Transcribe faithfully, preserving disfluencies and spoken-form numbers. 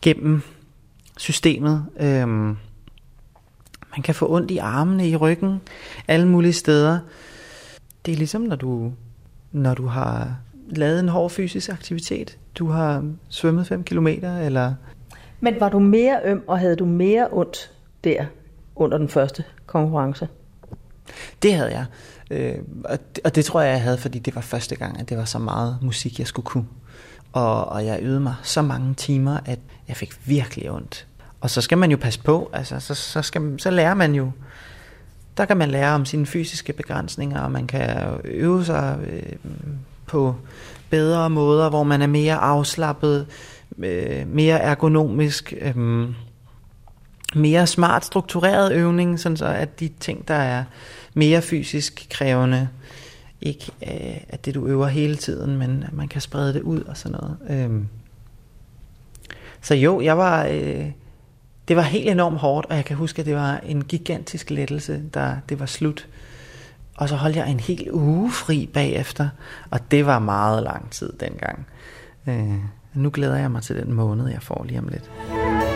gennem systemet. Øhm, man kan få ondt i armene, i ryggen, alle mulige steder. Det er ligesom, når du, når du har lavet en hård fysisk aktivitet. Du har svømmet fem kilometer, eller... Men var du mere øm, og havde du mere ondt der under den første konkurrence? Det havde jeg. Øh, og, det, og det tror jeg, jeg havde, fordi det var første gang, at det var så meget musik, jeg skulle kunne. Og, og jeg øvede mig så mange timer, at jeg fik virkelig ondt. Og så skal man jo passe på, altså, så, så, skal, så lærer man jo. Der kan man lære om sine fysiske begrænsninger, og man kan øve sig øh, på bedre måder, hvor man er mere afslappet, øh, mere ergonomisk, øh, mere smart struktureret øvning, sådan så at de ting, der er mere fysisk krævende, ikke øh, at det du øver hele tiden, men at man kan sprede det ud og sådan noget. Øh. Så jo, jeg var... Øh, Det var helt enormt hårdt, og jeg kan huske, at det var en gigantisk lettelse, da det var slut. Og så holdt jeg en hel uge fri bagefter, og det var meget lang tid dengang. Øh, nu glæder jeg mig til den måned, jeg får lige om lidt.